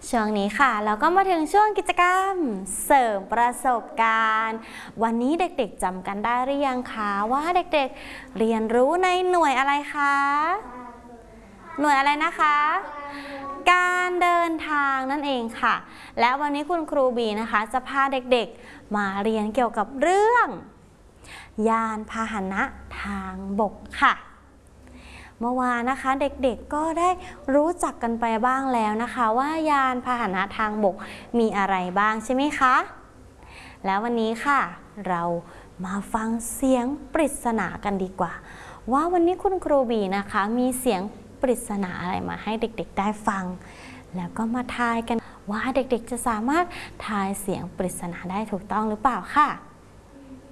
ช่วงนี้ค่ะเราก็มาถึงช่วงกิจกรรมเสริมประสบการณ์วันนี้เด็กๆจำกันได้หรือยังคะว่าเด็กๆเรียนรู้ในหน่วยอะไรคะหน่วยอะไรนะคะการเดินทางนั่นเองค่ะและวันนี้คุณครูบีนะคะจะพาเด็กๆมาเรียนเกี่ยวกับเรื่องยานพาหนะทางบกค่ะเมื่อวานนะคะเด็กๆก็ได้รู้จักกันไปบ้างแล้วนะคะว่ายานพาหนะทางบกมีอะไรบ้างใช่ไหมคะแล้ววันนี้ค่ะเรามาฟังเสียงปริศนากันดีกว่าว่าวันนี้คุณครูบีนะคะมีเสียงปริศนาอะไรมาให้เด็กๆได้ฟังแล้วก็มาทายกันว่าเด็กๆจะสามารถทายเสียงปริศนาได้ถูกต้องหรือเปล่าค่ะ